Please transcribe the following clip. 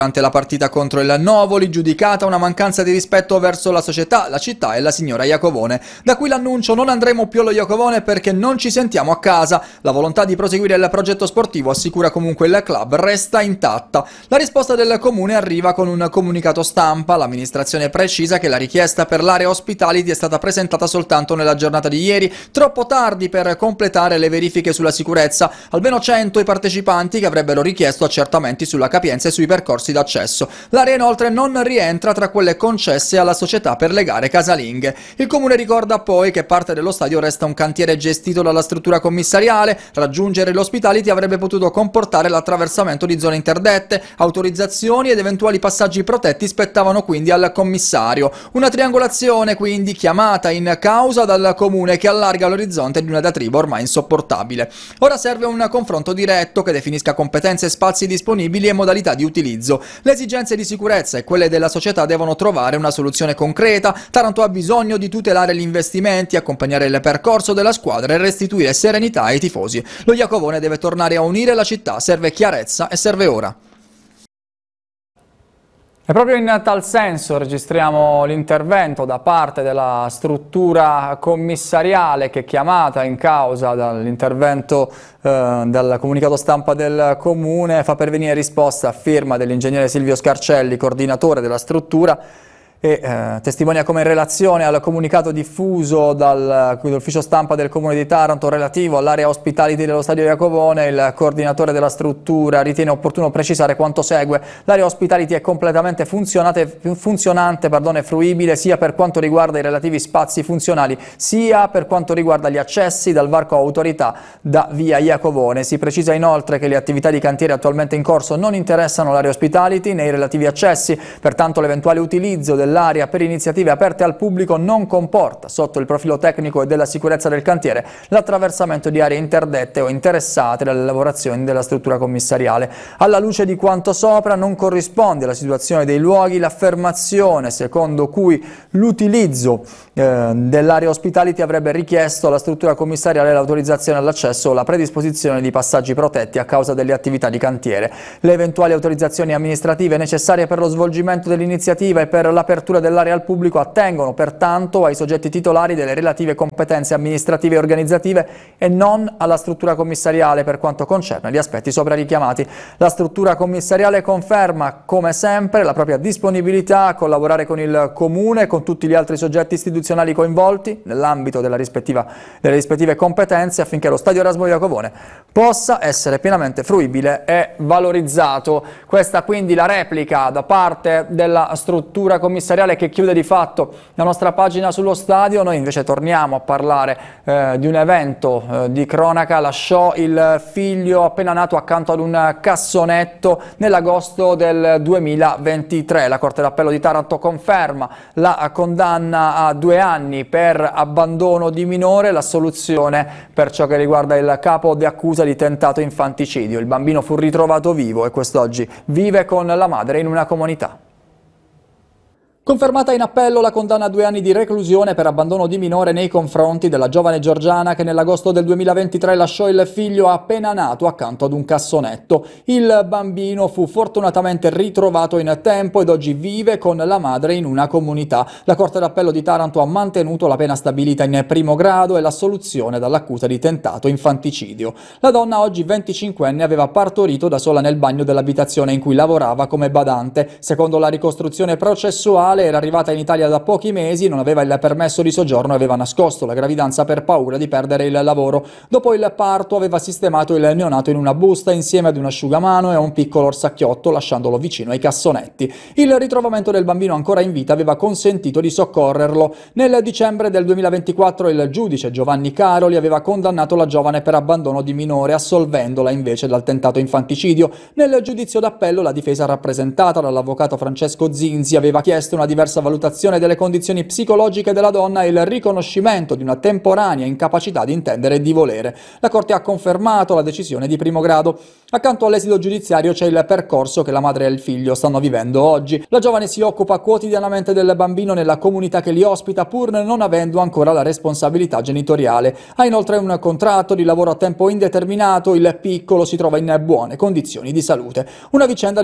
durante la partita contro il Novoli, giudicata una mancanza di rispetto verso la società, la città e la signora Iacovone. Da qui l'annuncio: non andremo più allo Iacovone perché non ci sentiamo a casa. La volontà di proseguire il progetto sportivo, assicura comunque il club, resta intatta. La risposta del comune arriva con un comunicato stampa. L'amministrazione precisa che la richiesta per l'area hospitality è stata presentata soltanto nella giornata di ieri, troppo tardi per completare le verifiche sulla sicurezza. Almeno 100 i partecipanti che avrebbero richiesto accertamenti sulla capienza e sui percorsi d'accesso. L'area inoltre non rientra tra quelle concesse alla società per le gare casalinghe. Il comune ricorda poi che parte dello stadio resta un cantiere gestito dalla struttura commissariale. Raggiungere l'hospitality avrebbe potuto comportare l'attraversamento di zone interdette. Autorizzazioni ed eventuali passaggi protetti spettavano quindi al commissario. Una triangolazione quindi chiamata in causa dal comune, che allarga l'orizzonte di una diatriba ormai insopportabile. Ora serve un confronto diretto che definisca competenze, spazi disponibili e modalità di utilizzo. Le esigenze di sicurezza e quelle della società devono trovare una soluzione concreta. Taranto ha bisogno di tutelare gli investimenti, accompagnare il percorso della squadra e restituire serenità ai tifosi. Lo Iacovone deve tornare a unire la città, serve chiarezza e serve ora. E proprio in tal senso registriamo l'intervento da parte della struttura commissariale che, chiamata in causa dall'intervento del comunicato stampa del comune, fa pervenire risposta a firma dell'ingegnere Silvio Scarcelli, coordinatore della struttura, e testimonia come, in relazione al comunicato diffuso dall'ufficio stampa del Comune di Taranto relativo all'area hospitality dello stadio Iacovone, il coordinatore della struttura ritiene opportuno precisare quanto segue. L'area hospitality è completamente funzionante e fruibile sia per quanto riguarda i relativi spazi funzionali sia per quanto riguarda gli accessi dal varco autorità da via Iacovone. Si precisa inoltre che le attività di cantiere attualmente in corso non interessano l'area hospitality né i relativi accessi, pertanto l'eventuale utilizzo dell'area per iniziative aperte al pubblico non comporta, sotto il profilo tecnico e della sicurezza del cantiere, l'attraversamento di aree interdette o interessate dalle lavorazioni della struttura commissariale. Alla luce di quanto sopra, non corrisponde alla situazione dei luoghi l'affermazione secondo cui l'utilizzo dell'area hospitality avrebbe richiesto alla struttura commissariale l'autorizzazione all'accesso o la predisposizione di passaggi protetti a causa delle attività di cantiere. Le eventuali autorizzazioni amministrative necessarie per lo svolgimento dell'iniziativa e per l'apertura dell'area al pubblico attengono pertanto ai soggetti titolari delle relative competenze amministrative e organizzative e non alla struttura commissariale per quanto concerne gli aspetti sopra richiamati. La struttura commissariale conferma come sempre la propria disponibilità a collaborare con il Comune e con tutti gli altri soggetti istituzionali coinvolti nell'ambito delle rispettive competenze affinché lo stadio Erasmo Iacovone possa essere pienamente fruibile e valorizzato. Questa quindi la replica da parte della struttura commissariale che chiude di fatto la nostra pagina sullo stadio. Noi invece torniamo a parlare di un evento di cronaca. Lasciò il figlio appena nato accanto ad un cassonetto nell'agosto del 2023. La Corte d'Appello di Taranto conferma la condanna a 2 anni per abbandono di minore, la soluzione per ciò che riguarda il capo di accusa di tentato infanticidio. Il bambino fu ritrovato vivo e quest'oggi vive con la madre in una comunità. Confermata in appello la condanna a 2 anni di reclusione per abbandono di minore nei confronti della giovane georgiana che nell'agosto del 2023 lasciò il figlio appena nato accanto ad un cassonetto. Il bambino fu fortunatamente ritrovato in tempo ed oggi vive con la madre in una comunità. La Corte d'Appello di Taranto ha mantenuto la pena stabilita in primo grado e l'assoluzione dall'accusa di tentato infanticidio. La donna, oggi 25enne, aveva partorito da sola nel bagno dell'abitazione in cui lavorava come badante. Secondo la ricostruzione processuale, era arrivata in Italia da pochi mesi, non aveva il permesso di soggiorno e aveva nascosto la gravidanza per paura di perdere il lavoro. Dopo il parto aveva sistemato il neonato in una busta insieme ad un asciugamano e a un piccolo orsacchiotto, lasciandolo vicino ai cassonetti. Il ritrovamento del bambino ancora in vita aveva consentito di soccorrerlo. Nel dicembre del 2024 il giudice Giovanni Caroli aveva condannato la giovane per abbandono di minore, assolvendola invece dal tentato infanticidio. Nel giudizio d'appello la difesa, rappresentata dall'avvocato Francesco Zinzi, aveva chiesto una diversa valutazione delle condizioni psicologiche della donna e il riconoscimento di una temporanea incapacità di intendere e di volere. La Corte ha confermato la decisione di primo grado. Accanto all'esito giudiziario c'è il percorso che la madre e il figlio stanno vivendo oggi. La giovane si occupa quotidianamente del bambino nella comunità che li ospita, pur non avendo ancora la responsabilità genitoriale. Ha inoltre un contratto di lavoro a tempo indeterminato, il piccolo si trova in buone condizioni di salute. Una vicenda